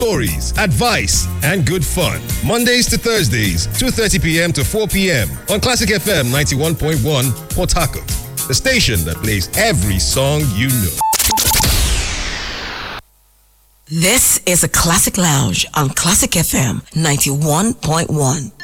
Stories, advice, and good fun. Mondays to Thursdays, 2:30 p.m. to 4 p.m. on Classic FM 91.1 Port Harcourt, the station that plays every song you know. This is a Classic Lounge on Classic FM 91.1.